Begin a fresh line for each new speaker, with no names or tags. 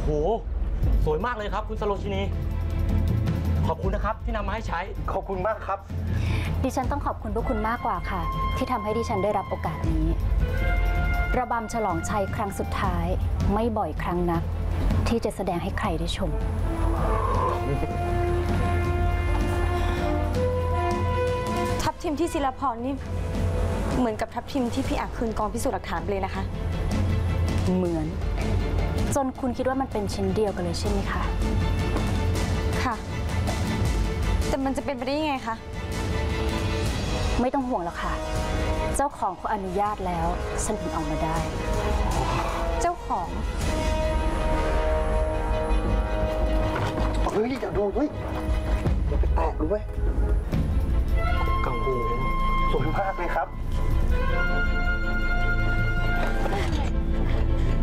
สวยมากเลยครับคุณสโรชินีขอบคุณนะครับที่นำมาให้ใช้
ขอบคุณมากครับ
ดิฉันต้องขอบคุณพวกคุณมากกว่าค่ะที่ทำให้ดิฉันได้รับโอกาสนี้ระบำฉลองชัยครั้งสุดท้ายไม่บ่อยครั้งนักที่จะแสดงให้ใครได้ชม
ทัพทีมที่ศิลพรนี่เหมือนกับทัพทีมที่พี่อักคืนกองพิสูจน์หลักฐานเลยนะคะ
เหมือนจนคุณคิดว่ามันเป็นชิ้นเดียวกันเลยใช่ไหมคะ
ค่ะแต่มันจะเป็นไปได้ยังไงคะ
ไม่ต้องห่วงหรอกค่ะเจ้าของเขาอนุญาตแล้วฉันถึงเอามาได้
เจ้าของ
เฮ้ยอย่าดูเฮ้ยอย่าไปแตะรู้ไหมกังวลสวยมากเลยครับ